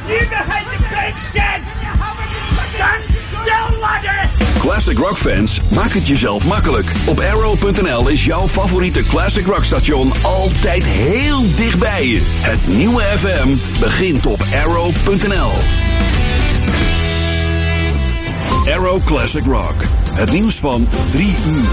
You behind the fence, Dad! Stand still, laddie! Classic Rock fans, maak het jezelf makkelijk. Op Arrow.nl is jouw favoriete Classic Rock station altijd heel dichtbij je. Het nieuwe FM begint op Arrow.nl. Arrow Classic Rock. Het nieuws van 3 uur.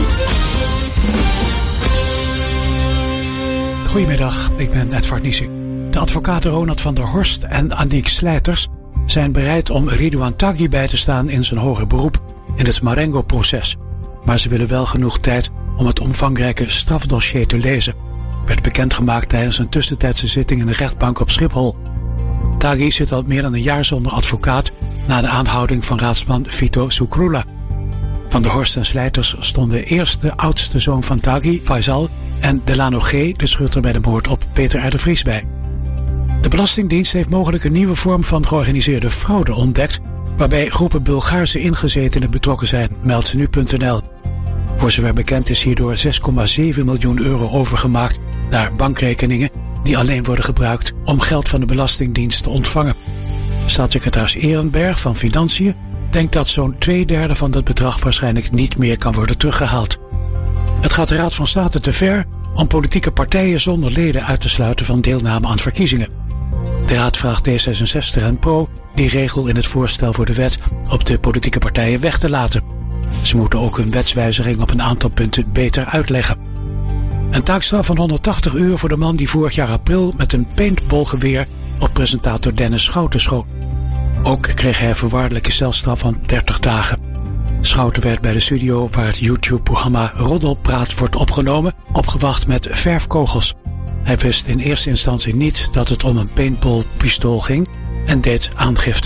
Goedemiddag, ik ben Edvard Niesing. De advocaten Ronald van der Horst en Aniek Slijters zijn bereid om Ridouan Taghi bij te staan in zijn hoger beroep in het Marengo-proces. Maar ze willen wel genoeg tijd om het omvangrijke strafdossier te lezen. Werd bekendgemaakt tijdens een tussentijdse zitting in de rechtbank op Schiphol. Taghi zit al meer dan een jaar zonder advocaat na de aanhouding van raadsman Vito Sukrula. Van der Horst en Slijters stonden eerst de oudste zoon van Taghi, Faisal, en Delano G., de schutter bij de moord op Peter R. de Vries bij. De Belastingdienst heeft mogelijk een nieuwe vorm van georganiseerde fraude ontdekt, waarbij groepen Bulgaarse ingezetenen betrokken zijn, meldt nu.nl. Voor zover bekend is hierdoor €6,7 miljoen overgemaakt naar bankrekeningen die alleen worden gebruikt om geld van de Belastingdienst te ontvangen. Staatssecretaris Ehrenberg van Financiën denkt dat zo'n 2/3 van dat bedrag waarschijnlijk niet meer kan worden teruggehaald. Het gaat de Raad van State te ver om politieke partijen zonder leden uit te sluiten van deelname aan verkiezingen. De Raad vraagt D66 en Pro die regel in het voorstel voor de wet op de politieke partijen weg te laten. Ze moeten ook hun wetswijziging op een aantal punten beter uitleggen. Een taakstraf van 180 uur voor de man die vorig jaar april met een paintballgeweer op presentator Dennis Schouten schoot. Ook kreeg hij een voorwaardelijke celstraf van 30 dagen. Schouten werd bij de studio waar het YouTube-programma Roddelpraat wordt opgenomen opgewacht met verfkogels. Hij wist in eerste instantie niet dat het om een paintballpistool ging en deed aangifte.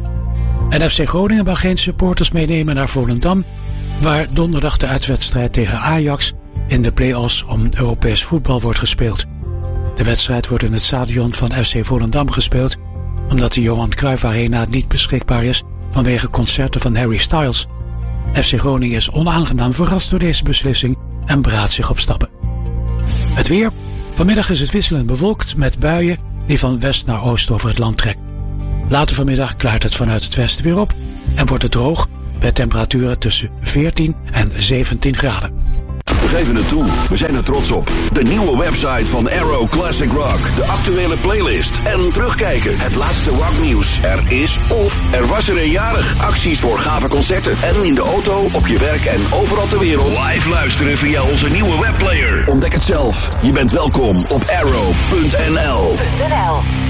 En FC Groningen mag geen supporters meenemen naar Volendam, waar donderdag de uitwedstrijd tegen Ajax in de play-offs om Europees voetbal wordt gespeeld. De wedstrijd wordt in het stadion van FC Volendam gespeeld, omdat de Johan Cruijff Arena niet beschikbaar is vanwege concerten van Harry Styles. FC Groningen is onaangenaam verrast door deze beslissing en beraadt zich op stappen. Het weer. Vanmiddag is het wisselend bewolkt met buien die van west naar oost over het land trekken. Later vanmiddag klaart het vanuit het westen weer op en wordt het droog bij temperaturen tussen 14 en 17 graden. We geven het toe, we zijn er trots op. De nieuwe website van Arrow Classic Rock. De actuele playlist en terugkijken. Het laatste rocknieuws. Er is of er was er een jarig. Acties voor gave concerten. En in de auto, op je werk en overal ter wereld. Live luisteren via onze nieuwe webplayer. Ontdek het zelf. Je bent welkom op Arrow.nl.